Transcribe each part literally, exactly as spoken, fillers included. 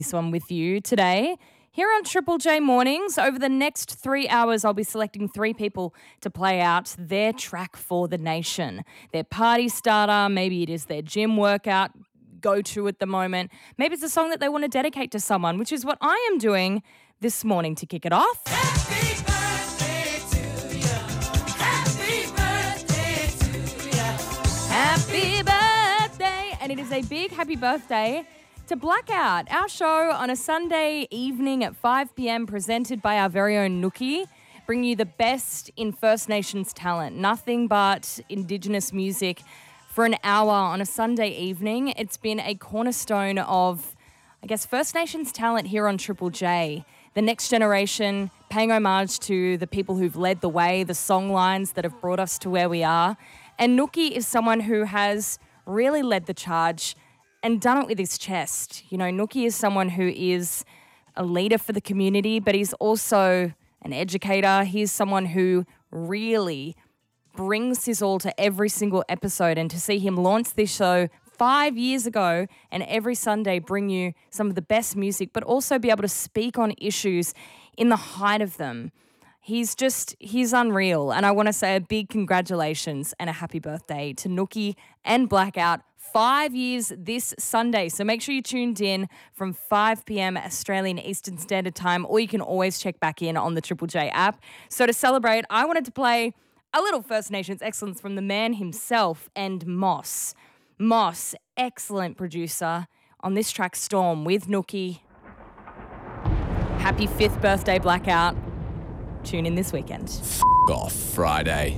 this one with you today. Here on Triple J Mornings, over the next three hours, I'll be selecting three people to play out their track for the nation. Their party starter, maybe it is their gym workout go-to at the moment. Maybe it's a song that they want to dedicate to someone, which is what I am doing this morning to kick it off. Happy birthday to you. Happy birthday to you. Happy birthday! And it is a big happy birthday to Blackout, our show on a Sunday evening at five p.m. presented by our very own Nookie, bring you the best in First Nations talent, nothing but Indigenous music for an hour on a Sunday evening. It's been a cornerstone of, I guess, First Nations talent here on Triple J. The next generation, paying homage to the people who've led the way, the song lines that have brought us to where we are. And Nookie is someone who has really led the charge and done it with his chest. You know, Nookie is someone who is a leader for the community, but he's also an educator. He's someone who really brings his all to every single episode. And to see him launch this show five years ago and every Sunday bring you some of the best music, but also be able to speak on issues in the height of them. He's just, he's unreal. And I want to say a big congratulations and a happy birthday to Nookie and Blackout. Five years this Sunday. So make sure you tuned in from five p.m. Australian Eastern Standard Time, or you can always check back in on the Triple J app. So to celebrate, I wanted to play a little First Nations excellence from the man himself and Moss. Moss, excellent producer on this track, Storm, with Nookie. Happy fifth birthday, Blackout. Tune in this weekend. F*** off Friday.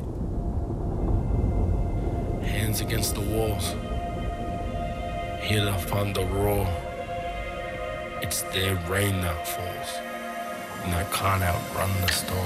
Hands against the walls. Head up on the roar. It's their rain that falls, and I can't outrun the storm.